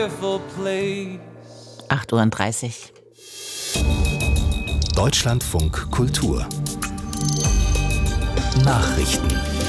8:30 Uhr. Deutschlandfunk Kultur Nachrichten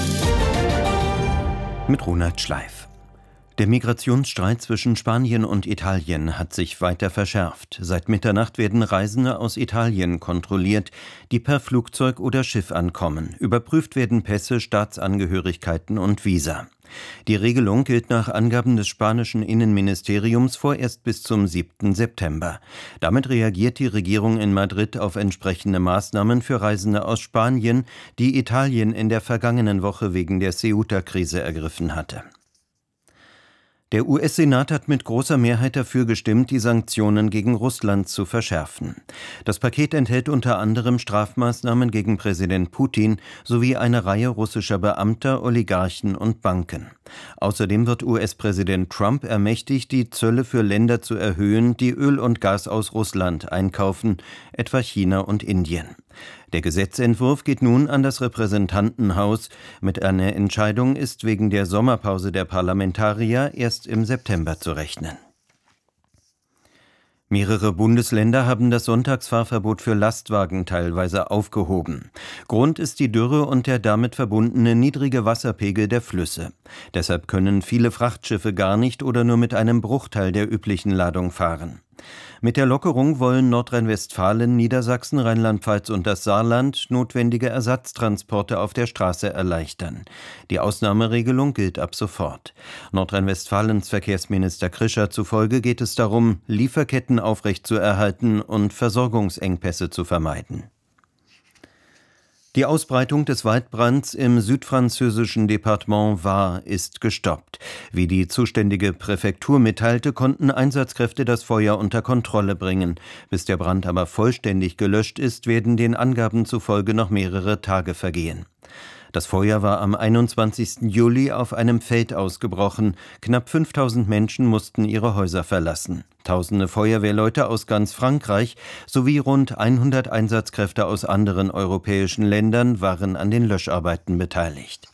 mit Ronald Schleif. Der Migrationsstreit zwischen Spanien und Italien hat sich weiter verschärft. Seit Mitternacht werden Reisende aus Italien kontrolliert, die per Flugzeug oder Schiff ankommen. Überprüft werden Pässe, Staatsangehörigkeiten und Visa. Die Regelung gilt nach Angaben des spanischen Innenministeriums vorerst bis zum 7. September. Damit reagiert die Regierung in Madrid auf entsprechende Maßnahmen für Reisende aus Spanien, die Italien in der vergangenen Woche wegen der Ceuta-Krise ergriffen hatte. Der US-Senat hat mit großer Mehrheit dafür gestimmt, die Sanktionen gegen Russland zu verschärfen. Das Paket enthält unter anderem Strafmaßnahmen gegen Präsident Putin sowie eine Reihe russischer Beamter, Oligarchen und Banken. Außerdem wird US-Präsident Trump ermächtigt, die Zölle für Länder zu erhöhen, die Öl und Gas aus Russland einkaufen, etwa China und Indien. Der Gesetzentwurf geht nun an das Repräsentantenhaus. Mit einer Entscheidung ist wegen der Sommerpause der Parlamentarier erst im September zu rechnen. Mehrere Bundesländer haben das Sonntagsfahrverbot für Lastwagen teilweise aufgehoben. Grund ist die Dürre und der damit verbundene niedrige Wasserpegel der Flüsse. Deshalb können viele Frachtschiffe gar nicht oder nur mit einem Bruchteil der üblichen Ladung fahren. Mit der Lockerung wollen Nordrhein-Westfalen, Niedersachsen, Rheinland-Pfalz und das Saarland notwendige Ersatztransporte auf der Straße erleichtern. Die Ausnahmeregelung gilt ab sofort. Nordrhein-Westfalens Verkehrsminister Krischer zufolge geht es darum, Lieferketten aufrechtzuerhalten und Versorgungsengpässe zu vermeiden. Die Ausbreitung des Waldbrands im südfranzösischen Departement Var ist gestoppt. Wie die zuständige Präfektur mitteilte, konnten Einsatzkräfte das Feuer unter Kontrolle bringen. Bis der Brand aber vollständig gelöscht ist, werden den Angaben zufolge noch mehrere Tage vergehen. Das Feuer war am 21. Juli auf einem Feld ausgebrochen. Knapp 5000 Menschen mussten ihre Häuser verlassen. Tausende Feuerwehrleute aus ganz Frankreich sowie rund 100 Einsatzkräfte aus anderen europäischen Ländern waren an den Löscharbeiten beteiligt.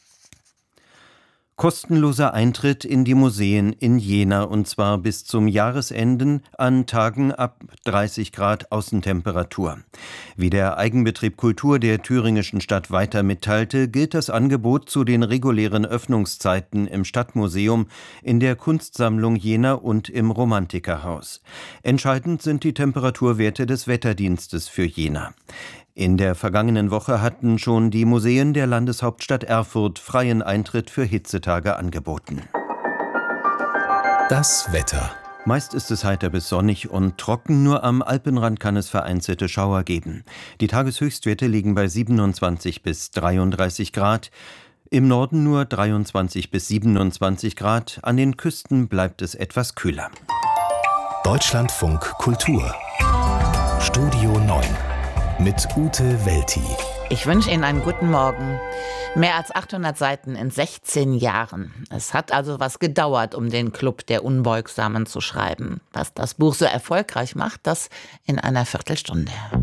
Kostenloser Eintritt in die Museen in Jena, und zwar bis zum Jahresende an Tagen ab 30 Grad Außentemperatur. Wie der Eigenbetrieb Kultur der thüringischen Stadt weiter mitteilte, gilt das Angebot zu den regulären Öffnungszeiten im Stadtmuseum, in der Kunstsammlung Jena und im Romantikerhaus. Entscheidend sind die Temperaturwerte des Wetterdienstes für Jena. In der vergangenen Woche hatten schon die Museen der Landeshauptstadt Erfurt freien Eintritt für Hitzetage angeboten. Das Wetter. Meist ist es heiter bis sonnig und trocken, nur am Alpenrand kann es vereinzelte Schauer geben. Die Tageshöchstwerte liegen bei 27 bis 33 Grad. Im Norden nur 23 bis 27 Grad, an den Küsten bleibt es etwas kühler. Deutschlandfunk Kultur Studio 9 mit Ute Welti. Ich wünsche Ihnen einen guten Morgen. Mehr als 800 Seiten in 16 Jahren. Es hat also was gedauert, um den Club der Unbeugsamen zu schreiben. Was das Buch so erfolgreich macht, das in einer Viertelstunde.